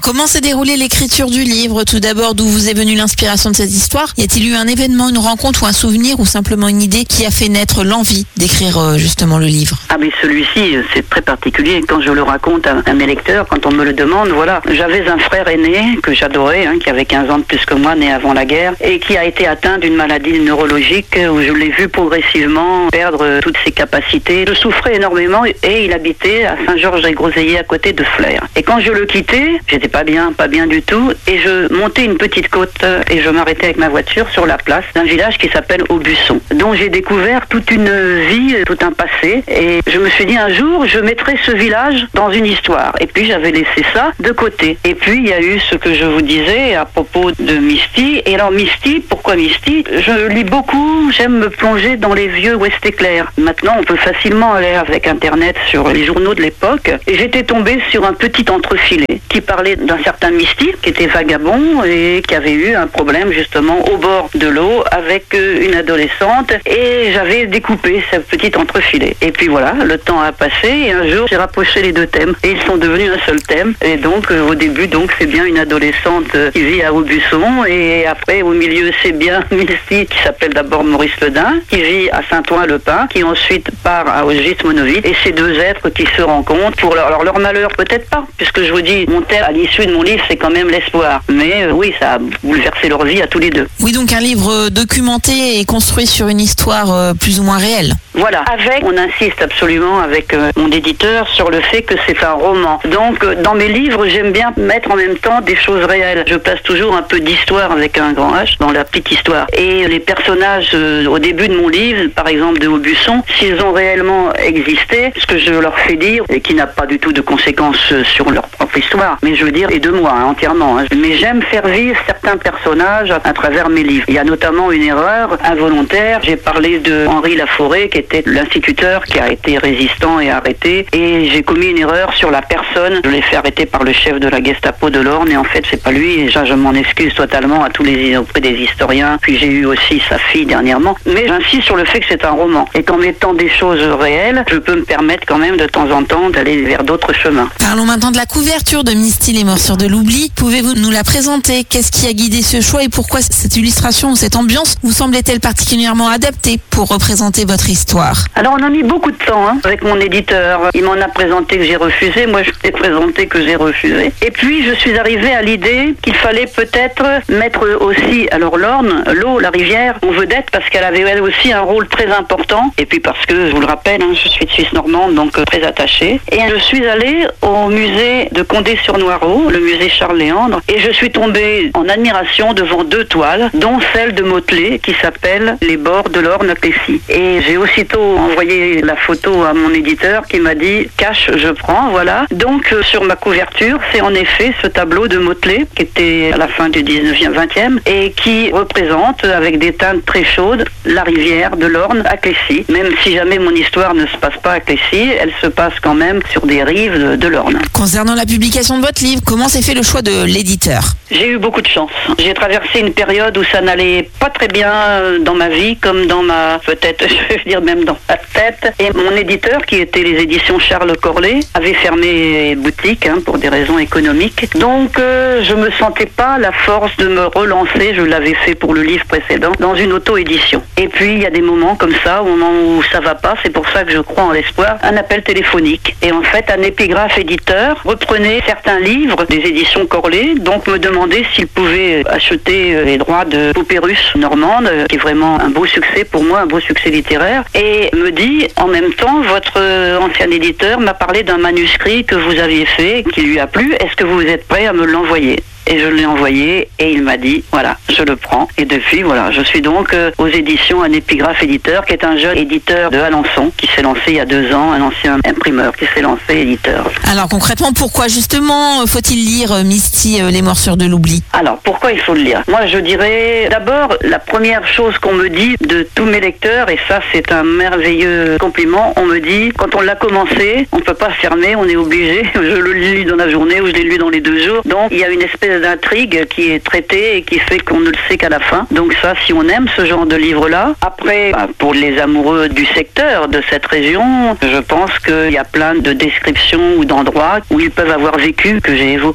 comment s'est déroulée l'écriture du livre? Tout d'abord, d'où vous est venue l'inspiration de cette histoire? Y a-t-il eu un événement, une rencontre ou un souvenir ou simplement une idée qui a fait naître l'envie d'écrire justement le livre? Ah mais celui-ci, c'est très particulier. Quand je le raconte à mes lecteurs, quand on me le demande, voilà. J'avais un frère aîné que j'adorais, qui avait 15 ans de plus que moi, né avant la guerre, et qui a été atteint d'une maladie neurologique où je l'ai vu progressivement perdre toutes ses capacités. Je souffrais énormément et il habitait à Saint-Georges-et-Groseilliers à côté de Flers. Et quand je le quittais, j'étais pas bien du tout, et je montais une petite côte et je m'arrêtais avec ma voiture sur la place d'un village qui s'appelle Aubusson, dont j'ai découvert toute une vie, tout un passé, et je me suis dit un jour je mettrai ce village dans une histoire. Et puis j'avais laissé ça de côté. Et puis il y a eu ce que je vous disais à propos de Misty. Et alors Misty, pourquoi Misty? Je lis beaucoup, j'aime me plonger dans les vieux Ouest Éclair. Maintenant on peut facilement aller avec internet sur les journaux de l'époque, et j'étais tombée sur un petit entrefilet qui parlait d'un certain Misty qui était vagabond et qui avait eu un problème justement au bord de l'eau avec une adolescente, et j'avais découpé ce petit entrefilet. Et puis voilà, le temps a passé et un jour j'ai rapproché les deux thèmes et ils sont devenus un seul thème. Et donc au début c'est bien une adolescente qui vit à Aubusson, et après au milieu c'est bien Misty qui s'appelle d'abord Maurice Ledin qui vit à Saint-Ouen-le-Pin, qui ensuite part à Auschwitz-Monovite, et ces deux êtres qui se rencontrent pour leur malheur peut-être pas, puisque je vous dis mon thème à l'issue de mon livre c'est quand même l'espoir, mais oui, ça a bouleversé leur vie à tous les deux. Oui, donc un livre documenté et construit sur une histoire plus ou moins réelle. Voilà, on insiste absolument avec mon éditeur sur le fait que c'est un roman. Donc dans mes livres, j'aime bien mettre en même temps des choses réelles. Je place toujours un peu d'histoire avec un grand H dans la petite histoire. Et les personnages au début de mon livre, par exemple de Aubusson, s'ils ont réellement existé, ce que je leur fais dire, et qui n'a pas du tout de conséquences sur leur propre histoire, mais je veux dire, et de moi entièrement. Mais j'aime faire vivre certains personnages à travers mes livres. Il y a notamment une erreur involontaire. J'ai parlé de Henri Laforêt, qui était l'instituteur qui a été résistant et arrêté, et j'ai commis une erreur sur la personne. Je l'ai fait arrêter par le chef de la Gestapo de l'Orne, et en fait c'est pas lui, et je m'en excuse totalement auprès des historiens. Puis j'ai eu aussi sa fille dernièrement, mais j'insiste sur le fait que c'est un roman, et qu'en mettant des choses réelles, je peux me permettre quand même de temps en temps d'aller vers d'autres chemins. Parlons maintenant de la couverture de Misty, les morsures de l'oubli. Pouvez-vous nous la présenter? Qu'est-ce qui a guidé ce choix et pourquoi cette illustration ou cette ambiance vous semblait-elle particulièrement adaptée pour représenter votre histoire? Alors on a mis beaucoup de temps avec mon éditeur. Il m'en a présenté que j'ai refusé, moi je l'ai présenté que j'ai refusé. Et puis je suis arrivée à l'idée qu'il fallait peut-être mettre aussi, alors l'Orne, l'eau, la rivière, en vedette, parce qu'elle avait elle aussi un rôle très important. Et puis parce que, je vous le rappelle, je suis de Suisse normande, donc très attachée. Et je suis allée au musée de Condé-sur-Noireau, le musée Charles Léandre, et je suis tombée en admiration devant deux toiles, dont celle de Motley, qui s'appelle Les bords de l'Orne à Plessis. Et j'ai aussitôt envoyé la photo à mon éditeur qui m'a dit « Cache, je prends », voilà. Donc sur ma couverture, c'est en effet ce tableau de Motley, qui était à la fin du 19e, 20e, et qui représente, avec des teintes très chaudes, la rivière de l'Orne à Plessis. Même si jamais mon histoire ne se passe pas à Plessis, elle se passe quand même sur des rives de l'Orne. Concernant la publication de votre livre, comment s'est fait le choix de l'éditeur? J'ai eu beaucoup de chance. J'ai traversé une période où ça n'allait pas très bien dans ma vie, comme dans ma, peut-être, je vais dire même dans ma tête. Et mon éditeur, qui était les éditions Charles Corlet, avait fermé boutique pour des raisons économiques. Donc je me sentais pas la force de me relancer, je l'avais fait pour le livre précédent, dans une auto-édition. Et puis il y a des moments comme ça, au moment où ça va pas, c'est pour ça que je crois en l'espoir, un appel téléphonique. Et en fait, un épigraphe éditeur reprenait certains livres des éditions Corlet, donc me demandait s'il pouvait acheter les droits de Poupée russe normande, qui est vraiment un beau succès pour moi, un beau succès littéraire, et me dit, en même temps, votre ancien éditeur m'a parlé d'un manuscrit que vous aviez fait, qui lui a plu, est-ce que vous êtes prêt à me l'envoyer ? Et je l'ai envoyé et il m'a dit, voilà, je le prends. Et depuis, voilà, je suis donc aux éditions Un Épigraphe Éditeur, qui est un jeune éditeur de Alençon, qui s'est lancé il y a 2 ans, un ancien imprimeur qui s'est lancé éditeur. Alors concrètement, pourquoi justement faut-il lire Misty, les morsures de l'oubli? Alors, pourquoi il faut le lire? Moi, je dirais, d'abord, la première chose qu'on me dit de tous mes lecteurs, et ça, c'est un merveilleux compliment, on me dit, quand on l'a commencé, on ne peut pas fermer, on est obligé, je le lis dans la journée ou je l'ai lu dans les 2 jours, donc il y a une espèce d'intrigue qui est traitée et qui fait qu'on ne le sait qu'à la fin. Donc ça, si on aime ce genre de livre-là. Après, pour les amoureux du secteur, de cette région, je pense qu'il y a plein de descriptions ou d'endroits où ils peuvent avoir vécu que j'ai évoqués.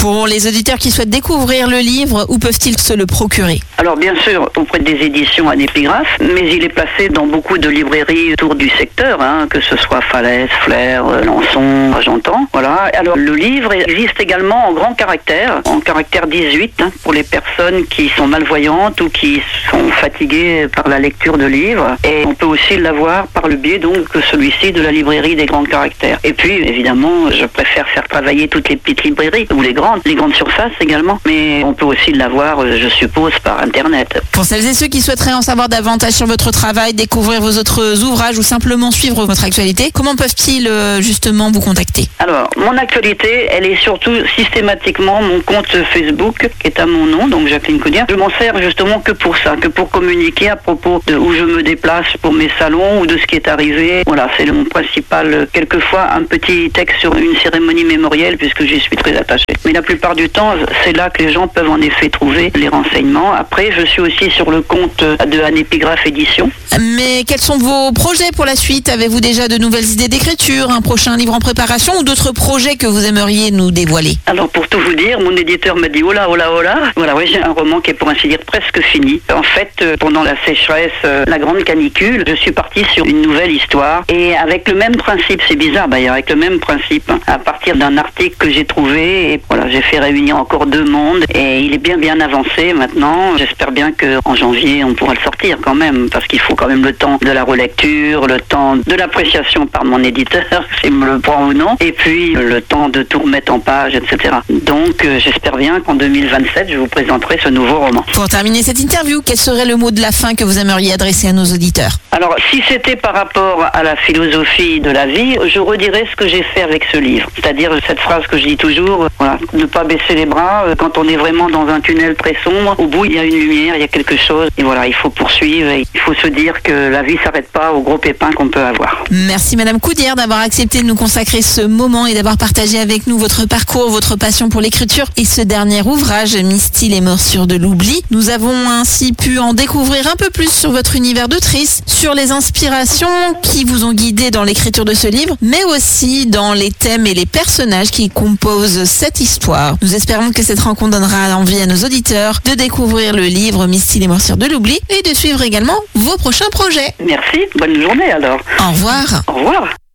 Pour les auditeurs qui souhaitent découvrir le livre, où peuvent-ils se le procurer? Alors bien sûr, auprès des éditions Anne Épigraphe, mais il est placé dans beaucoup de librairies autour du secteur, que ce soit Falaise, Flers, Lançon, Argentan. Voilà. Alors le livre existe également en grand caractère, en caractère 18, pour les personnes qui sont malvoyantes ou qui sont fatiguées par la lecture de livres. Et on peut aussi l'avoir par le biais donc celui-ci de la librairie des grands caractères. Et puis évidemment, je préfère faire travailler toutes les petites librairies ou les grandes surfaces également. Mais on peut aussi l'avoir, je suppose, par Internet. Pour celles et ceux qui souhaiteraient en savoir davantage sur votre travail, découvrir vos autres ouvrages ou simplement suivre votre actualité, comment peuvent-ils justement vous contacter? Alors, mon actualité, elle est surtout systématiquement mon compte Facebook, qui est à mon nom, donc Jacqueline Caudière. Je m'en sers justement que pour ça, que pour communiquer à propos de où je me déplace pour mes salons ou de ce qui est arrivé. Voilà, c'est mon principal, quelquefois un petit texte sur une cérémonie mémorielle, puisque j'y suis très attachée. Mais la plupart du temps, c'est là que les gens peuvent en effet trouver les renseignements. Après, je suis aussi sur le compte de Anne Épigraphe Édition. Mais quels sont vos projets pour la suite? Avez-vous déjà de nouvelles idées d'écriture, un prochain livre en préparation ou d'autres projets que vous aimeriez nous dévoiler? Alors pour tout vous dire, mon éditeur m'a dit oh là. Voilà, ouais, j'ai un roman qui est pour ainsi dire presque fini. En fait, pendant la sécheresse, la grande canicule, je suis partie sur une nouvelle histoire et avec le même principe, c'est bizarre d'ailleurs, avec le même principe, à partir d'un article que j'ai trouvé et voilà, j'ai fait réunir encore 2 mondes et il est bien avancé maintenant. J'espère bien qu'en janvier, on pourra le sortir quand même parce qu'il faut quand même le temps de la relecture, le temps de l'appréciation par mon éditeur, s'il me le prend ou non, et puis le temps de tout remettre en page, etc. Donc j'espère bien qu'en 2027, je vous présenterai ce nouveau roman. Pour terminer cette interview, quel serait le mot de la fin que vous aimeriez adresser à nos auditeurs? Alors, si c'était par rapport à la philosophie de la vie, je redirais ce que j'ai fait avec ce livre. C'est-à-dire cette phrase que je dis toujours, voilà, ne pas baisser les bras quand on est vraiment dans un tunnel très sombre. Au bout, il y a une lumière, il y a quelque chose. Et voilà, il faut poursuivre et il faut se dire que la vie ne s'arrête pas aux gros pépins qu'on peut avoir. Merci Madame Caudière d'avoir accepté de nous consacrer ce moment et d'avoir partagé avec nous votre parcours, votre passion pour l'écriture et ce dernier ouvrage, Misty, les morsures de l'oubli. Nous avons ainsi pu en découvrir un peu plus sur votre univers d'autrice, sur les inspirations qui vous ont guidé dans l'écriture de ce livre, mais aussi dans les thèmes et les personnages qui composent cette histoire. Nous espérons que cette rencontre donnera envie à nos auditeurs de découvrir le livre Misty, les morsures de l'oubli et de suivre également vos prochains projets. Merci, bonne journée alors. Au revoir. Au revoir.